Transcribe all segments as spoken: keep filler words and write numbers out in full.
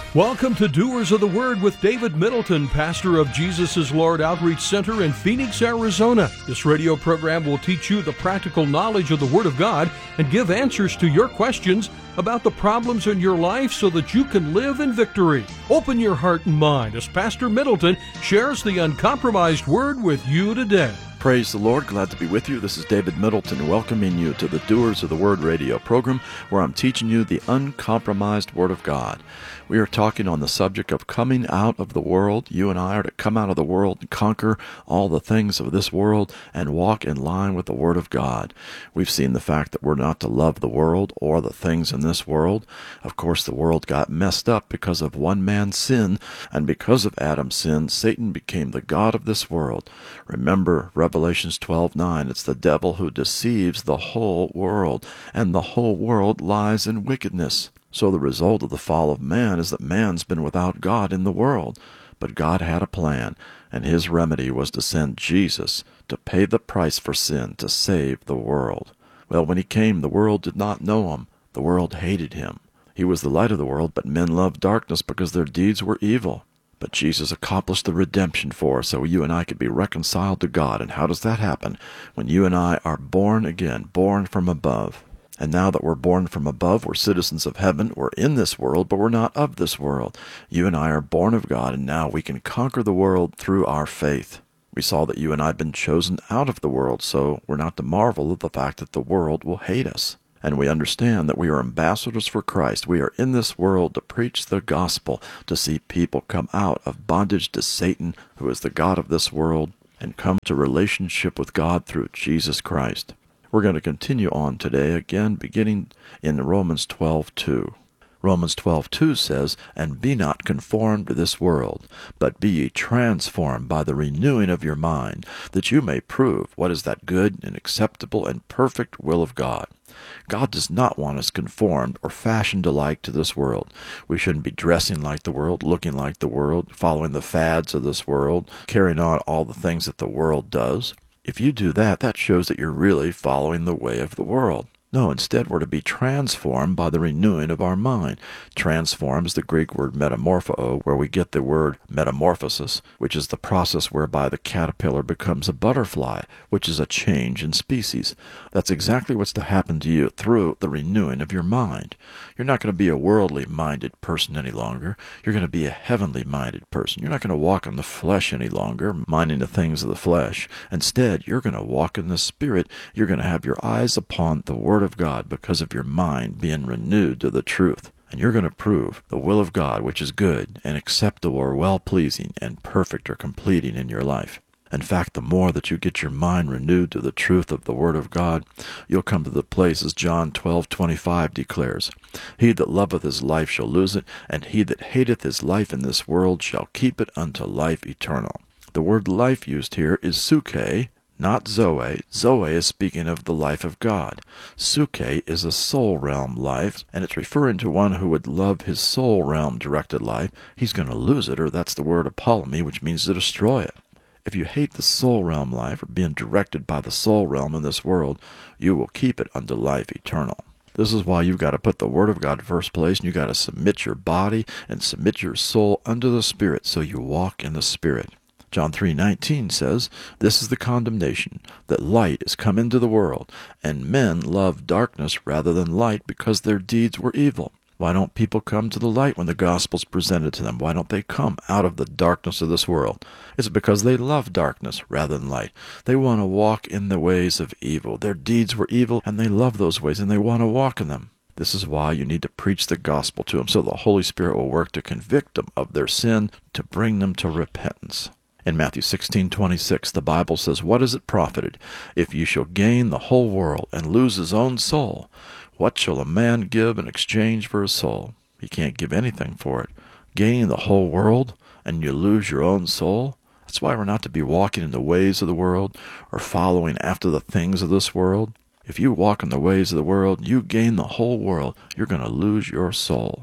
Welcome to Doers of the Word with David Middleton, pastor of Jesus is Lord Outreach Center in Phoenix, Arizona. This radio program will teach you the practical knowledge of the Word of God and give answers to your questions about the problems in your life so that you can live in victory. Open your heart and mind as Pastor Middleton shares the uncompromised Word with you today. Praise the Lord. Glad to be with you. This is David Middleton welcoming you to the Doers of the Word radio program where I'm teaching you the uncompromised Word of God. We are talking on the subject of coming out of the world. You and I are to come out of the world and conquer all the things of this world and walk in line with the Word of God. We've seen the fact that we're not to love the world or the things in this world. Of course, the world got messed up because of one man's sin, and because of Adam's sin, Satan became the god of this world. Remember, Revelation twelve nine, it's the devil who deceives the whole world, and the whole world lies in wickedness. So the result of the fall of man is that man's been without God in the world. But God had a plan, and his remedy was to send Jesus to pay the price for sin to save the world. Well, when he came, the world did not know him. The world hated him. He was the light of the world, but men loved darkness because their deeds were evil. But Jesus accomplished the redemption for us so you and I could be reconciled to God. And how does that happen? When you and I are born again, born from above. And now that we're born from above, we're citizens of heaven. We're in this world, but we're not of this world. You and I are born of God, and now we can conquer the world through our faith. We saw that you and I have been chosen out of the world, so we're not to marvel at the fact that the world will hate us. And we understand that we are ambassadors for Christ. We are in this world to preach the gospel, to see people come out of bondage to Satan, who is the god of this world, and come to relationship with God through Jesus Christ. We're going to continue on today, again beginning in Romans twelve two. Romans twelve two says, "And be not conformed to this world, but be ye transformed by the renewing of your mind, that you may prove what is that good and acceptable and perfect will of God." God does not want us conformed or fashioned alike to this world. We shouldn't be dressing like the world, looking like the world, following the fads of this world, carrying on all the things that the world does. If you do that, that shows that you're really following the way of the world. No, instead we're to be transformed by the renewing of our mind. Transform is the Greek word metamorpho, where we get the word metamorphosis, which is the process whereby the caterpillar becomes a butterfly, which is a change in species. That's exactly what's to happen to you through the renewing of your mind. You're not going to be a worldly-minded person any longer. You're going to be a heavenly-minded person. You're not going to walk in the flesh any longer, minding the things of the flesh. Instead, you're going to walk in the Spirit. You're going to have your eyes upon the Word of God because of your mind being renewed to the truth. And you're going to prove the will of God, which is good and acceptable or well-pleasing and perfect or completing in your life. In fact, the more that you get your mind renewed to the truth of the Word of God, you'll come to the place, as John twelve twenty-five declares, "He that loveth his life shall lose it, and he that hateth his life in this world shall keep it unto life eternal." The word life used here is psuche, not Zoe. Zoe is speaking of the life of God. Psuche is a soul realm life, and it's referring to one who would love his soul realm directed life. He's going to lose it, or that's the word apollumi, which means to destroy it. If you hate the soul realm life, or being directed by the soul realm in this world, you will keep it unto life eternal. This is why you've got to put the Word of God first place, and you've got to submit your body and submit your soul unto the Spirit, so you walk in the Spirit. John three nineteen says, "This is the condemnation, that light is come into the world, and men love darkness rather than light, because their deeds were evil." Why don't people come to the light when the gospel's presented to them? Why don't they come out of the darkness of this world? It's because they love darkness rather than light. They want to walk in the ways of evil. Their deeds were evil, and they love those ways, and they want to walk in them. This is why you need to preach the gospel to them, so the Holy Spirit will work to convict them of their sin, to bring them to repentance. In Matthew sixteen twenty-six, the Bible says, "What is it profited, if you shall gain the whole world and lose his own soul? What shall a man give in exchange for his soul?" He can't give anything for it. Gain the whole world and you lose your own soul? That's why we're not to be walking in the ways of the world or following after the things of this world. If you walk in the ways of the world, you gain the whole world, you're going to lose your soul.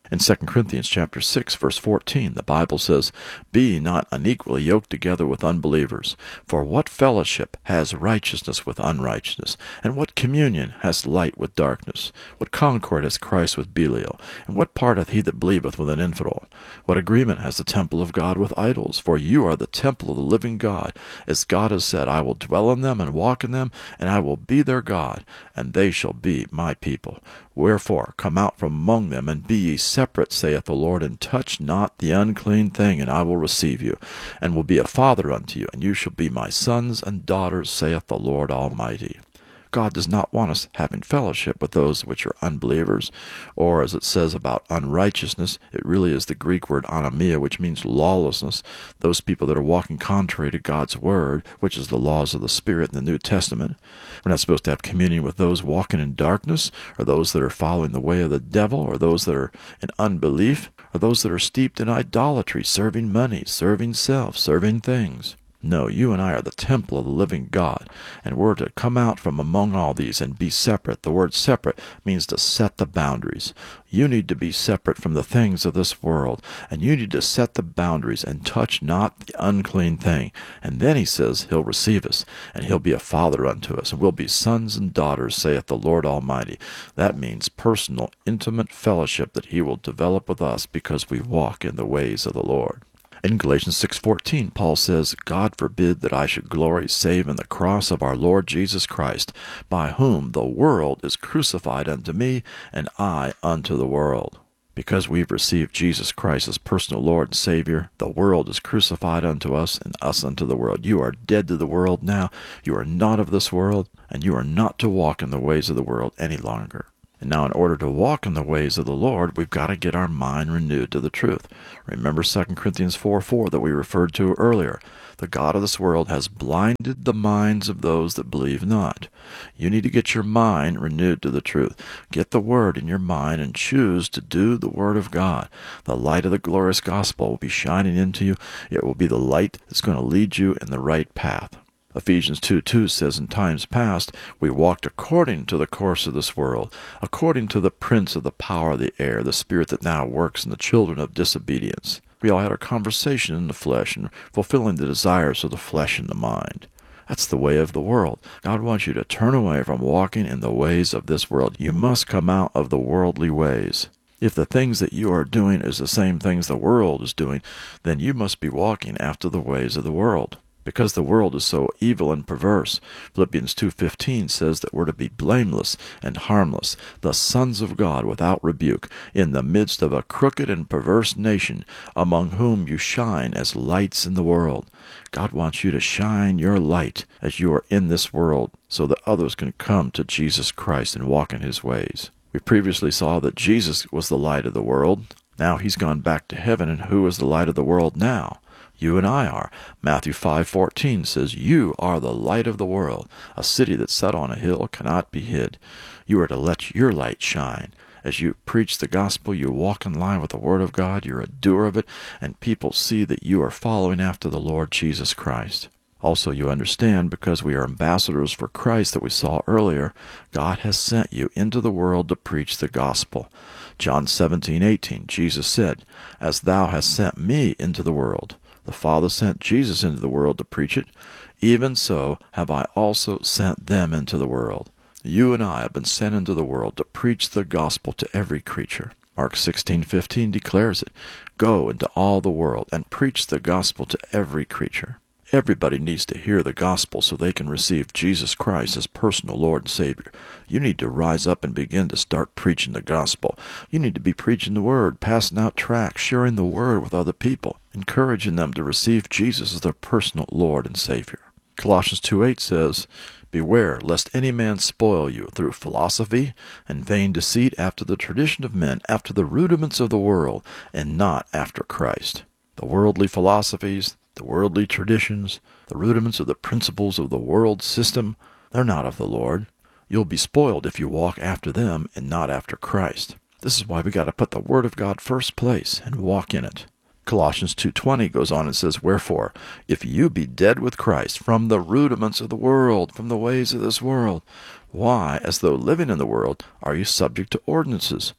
In Second Corinthians chapter six, verse fourteen, the Bible says, "Be ye not unequally yoked together with unbelievers. For what fellowship has righteousness with unrighteousness? And what communion has light with darkness? What concord has Christ with Belial? And what part hath he that believeth with an infidel? What agreement has the temple of God with idols? For you are the temple of the living God. As God has said, I will dwell in them and walk in them, and I will be their God, and they shall be my people. Wherefore come out from among them, and be ye separate, saith the Lord, and touch not the unclean thing, and I will receive you, and will be a father unto you, and you shall be my sons and daughters, saith the Lord Almighty." God does not want us having fellowship with those which are unbelievers, or as it says about unrighteousness, it really is the Greek word anomia, which means lawlessness, those people that are walking contrary to God's word, which is the laws of the Spirit in the New Testament. We're not supposed to have communion with those walking in darkness, or those that are following the way of the devil, or those that are in unbelief, or those that are steeped in idolatry, serving money, serving self, serving things. No, you and I are the temple of the living God, and we're to come out from among all these and be separate. The word separate means to set the boundaries. You need to be separate from the things of this world, and you need to set the boundaries and touch not the unclean thing. And then he says he'll receive us, and he'll be a father unto us, and we'll be sons and daughters, saith the Lord Almighty. That means personal, intimate fellowship that he will develop with us because we walk in the ways of the Lord. In Galatians six fourteen, Paul says, "God forbid that I should glory save in the cross of our Lord Jesus Christ, by whom the world is crucified unto me, and I unto the world." Because we've received Jesus Christ as personal Lord and Savior, the world is crucified unto us, and us unto the world. You are dead to the world now. You are not of this world, and you are not to walk in the ways of the world any longer. And now in order to walk in the ways of the Lord, we've got to get our mind renewed to the truth. Remember Second Corinthians four four that we referred to earlier. The God of this world has blinded the minds of those that believe not. You need to get your mind renewed to the truth. Get the Word in your mind and choose to do the Word of God. The light of the glorious gospel will be shining into you. It will be the light that's going to lead you in the right path. Ephesians two two says, "In times past we walked according to the course of this world, according to the prince of the power of the air, the spirit that now works in the children of disobedience." We all had our conversation in the flesh and fulfilling the desires of the flesh and the mind. That's the way of the world. God wants you to turn away from walking in the ways of this world. You must come out of the worldly ways. If the things that you are doing is the same things the world is doing, then you must be walking after the ways of the world. Because the world is so evil and perverse. Philippians two fifteen says that we're to be blameless and harmless, the sons of God without rebuke, in the midst of a crooked and perverse nation, among whom you shine as lights in the world. God wants you to shine your light as you are in this world, so that others can come to Jesus Christ and walk in his ways. We previously saw that Jesus was the light of the world. Now he's gone back to heaven, and who is the light of the world now? You and I are. Matthew five fourteen says, "You are the light of the world. A city that's set on a hill cannot be hid." You are to let your light shine. As you preach the gospel, you walk in line with the Word of God, you're a doer of it, and people see that you are following after the Lord Jesus Christ. Also, you understand, because we are ambassadors for Christ that we saw earlier, God has sent you into the world to preach the gospel. John seventeen eighteen, Jesus said, "As thou hast sent me into the world," the Father sent Jesus into the world to preach it, "even so have I also sent them into the world." You and I have been sent into the world to preach the gospel to every creature. Mark sixteen fifteen declares it, "Go into all the world and preach the gospel to every creature." Everybody needs to hear the gospel so they can receive Jesus Christ as personal Lord and Savior. You need to rise up and begin to start preaching the gospel. You need to be preaching the Word, passing out tracts, sharing the Word with other people, encouraging them to receive Jesus as their personal Lord and Savior. Colossians two eight says, "Beware lest any man spoil you through philosophy and vain deceit after the tradition of men, after the rudiments of the world, and not after Christ." The worldly philosophies, the worldly traditions, the rudiments of the principles of the world system, they're not of the Lord. You'll be spoiled if you walk after them and not after Christ. This is why we got to put the Word of God first place and walk in it. Colossians two twenty goes on and says, "Wherefore, if you be dead with Christ from the rudiments of the world, from the ways of this world, why, as though living in the world, are you subject to ordinances?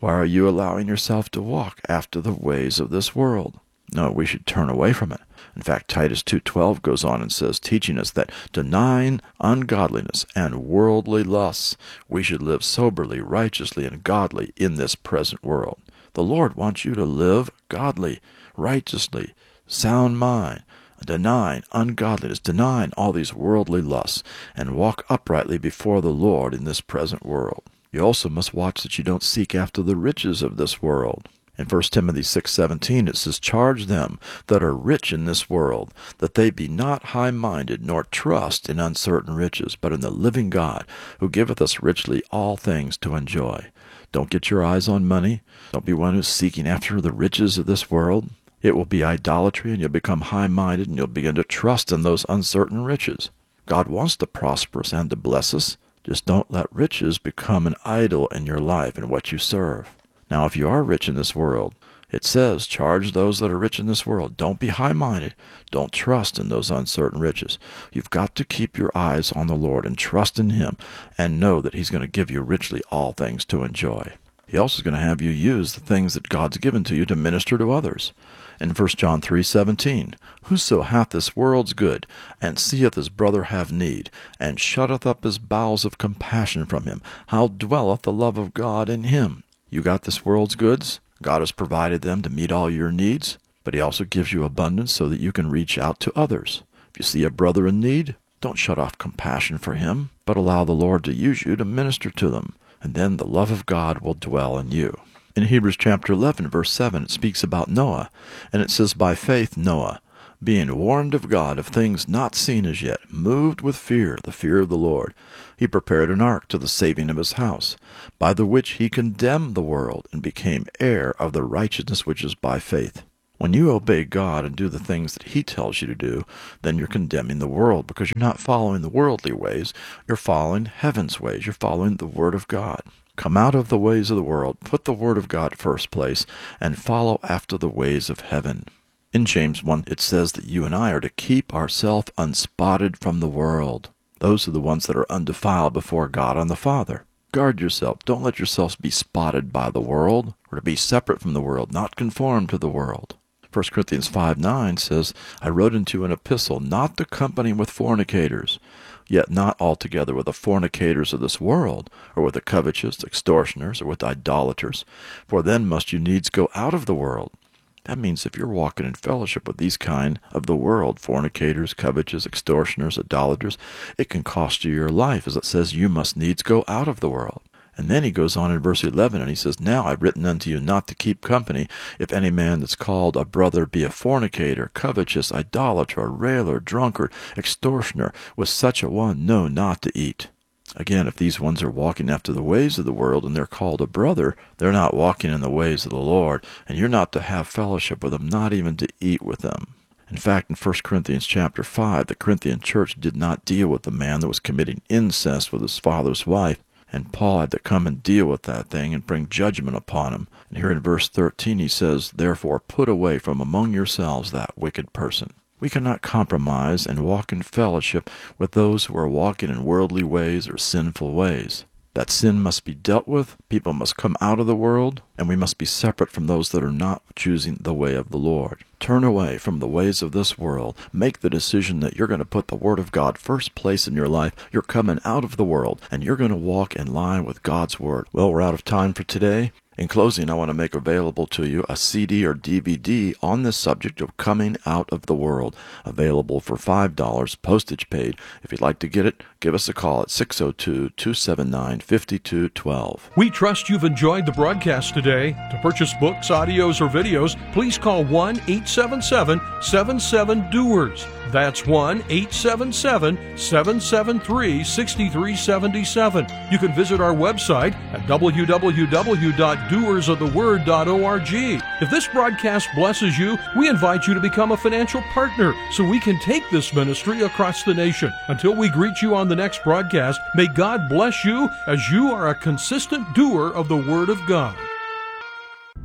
Why are you allowing yourself to walk after the ways of this world? No, we should turn away from it. In fact, Titus two twelve goes on and says, teaching us that denying ungodliness and worldly lusts, we should live soberly, righteously, and godly in this present world. The Lord wants you to live godly, righteously, sound mind, denying ungodliness, denying all these worldly lusts, and walk uprightly before the Lord in this present world. You also must watch that you don't seek after the riches of this world. In First Timothy six seventeen it says, charge them that are rich in this world, that they be not high-minded, nor trust in uncertain riches, but in the living God, who giveth us richly all things to enjoy. Don't get your eyes on money. Don't be one who's seeking after the riches of this world. It will be idolatry, and you'll become high-minded, and you'll begin to trust in those uncertain riches. God wants to prosper us and to bless us. Just don't let riches become an idol in your life and what you serve. Now, if you are rich in this world, it says, charge those that are rich in this world. Don't be high-minded. Don't trust in those uncertain riches. You've got to keep your eyes on the Lord and trust in Him and know that He's going to give you richly all things to enjoy. He also is going to have you use the things that God's given to you to minister to others. In First John three seventeen, whoso hath this world's good, and seeth his brother have need, and shutteth up his bowels of compassion from him, how dwelleth the love of God in him? You got this world's goods. God has provided them to meet all your needs, but He also gives you abundance so that you can reach out to others. If you see a brother in need, don't shut off compassion for him, but allow the Lord to use you to minister to them, and then the love of God will dwell in you. In Hebrews chapter eleven, verse seven, it speaks about Noah, and it says, by faith Noah, being warned of God of things not seen as yet, moved with fear, the fear of the Lord, he prepared an ark to the saving of his house, by the which he condemned the world, and became heir of the righteousness which is by faith. When you obey God and do the things that He tells you to do, then you're condemning the world, because you're not following the worldly ways. You're following heaven's ways. You're following the Word of God. Come out of the ways of the world, put the Word of God first place, and follow after the ways of heaven. In James one, it says that you and I are to keep ourselves unspotted from the world. Those are the ones that are undefiled before God and the Father. Guard yourself. Don't let yourselves be spotted by the world, or to be separate from the world, not conformed to the world. First Corinthians five nine says, I wrote unto an epistle not to company with fornicators, yet not altogether with the fornicators of this world, or with the covetous, extortioners, or with idolaters, for then must you needs go out of the world. That means if you're walking in fellowship with these kind of the world, fornicators, covetous, extortioners, idolaters, it can cost you your life, as it says you must needs go out of the world. And then he goes on in verse eleven, and he says, now I've written unto you not to keep company, if any man that's called a brother be a fornicator, covetous, idolater, railer, drunkard, extortioner, with such a one no not to eat. Again, if these ones are walking after the ways of the world and they're called a brother, they're not walking in the ways of the Lord, and you're not to have fellowship with them, not even to eat with them. In fact, in First Corinthians chapter five, the Corinthian church did not deal with the man that was committing incest with his father's wife, and Paul had to come and deal with that thing and bring judgment upon him. And here in verse thirteen he says, therefore put away from among yourselves that wicked person. We cannot compromise and walk in fellowship with those who are walking in worldly ways or sinful ways. That sin must be dealt with, people must come out of the world, and we must be separate from those that are not choosing the way of the Lord. Turn away from the ways of this world. Make the decision that you're going to put the Word of God first place in your life. You're coming out of the world, and you're going to walk in line with God's Word. Well, we're out of time for today. In closing, I want to make available to you a C D or D V D on this subject of coming out of the world, available for five dollars, postage paid. If you'd like to get it, give us a call at six oh two, two seven nine, five two one two. We trust you've enjoyed the broadcast today. To purchase books, audios, or videos, please call one eight seven seven, seven seven, D O E R S. That's one eight seven seven, seven seven three, six three seven seven. You can visit our website at w w w dot doers of the word dot org. If this broadcast blesses you, we invite you to become a financial partner so we can take this ministry across the nation. Until we greet you on the next broadcast, may God bless you as you are a consistent doer of the Word of God.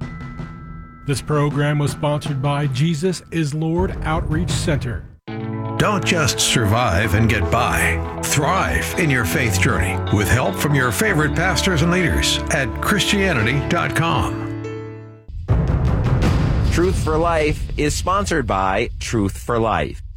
This program was sponsored by Jesus is Lord Outreach Center. Don't just survive and get by. Thrive in your faith journey with help from your favorite pastors and leaders at Christianity dot com. Truth for Life is sponsored by Truth for Life.